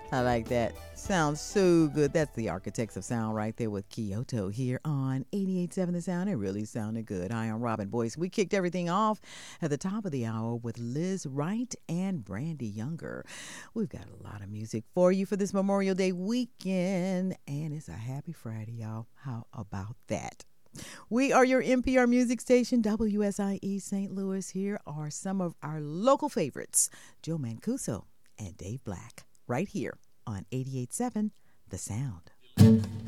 I like that. Sounds so good. That's the Architects of Sound right there with Kyoto here on 88.7 The Sound. It really sounded good. Hi, I'm Robin Boyce. We kicked everything off at the top of the hour with Liz Wright and Brandy Younger. We've got a lot of music for you for this Memorial Day weekend, and it's a happy Friday, y'all. How about that? We are your NPR music station, WSIE St. Louis. Here are some of our local favorites, Joe Mancuso and Dave Black, right here on 88.7 The Sound.